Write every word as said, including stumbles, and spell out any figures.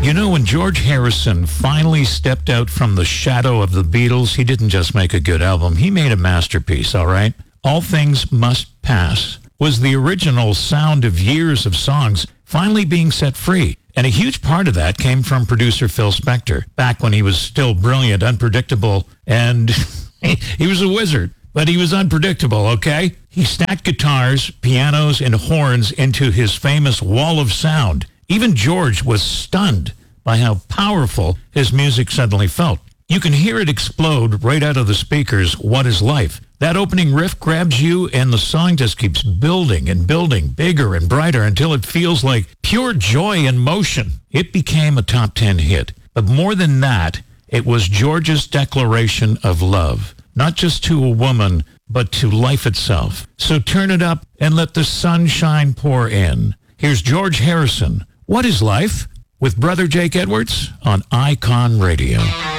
You know, when George Harrison finally stepped out from the shadow of the Beatles, he didn't just make a good album. He made a masterpiece, all right? All Things Must Pass was the original sound of years of songs finally being set free. And a huge part of that came from producer Phil Spector, back when he was still brilliant, unpredictable, and he was a wizard. But he was unpredictable, okay? He stacked guitars, pianos, and horns into his famous wall of sound. Even George was stunned by how powerful his music suddenly felt. You can hear it explode right out of the speakers, What Is Life? That opening riff grabs you, and the song just keeps building and building, bigger and brighter, until it feels like pure joy and motion. It became a top ten hit. But more than that, it was George's declaration of love, not just to a woman, but to life itself. So turn it up and let the sunshine pour in. Here's George Harrison, What Is Life? With Brother Jake Edwards on Icon Radio.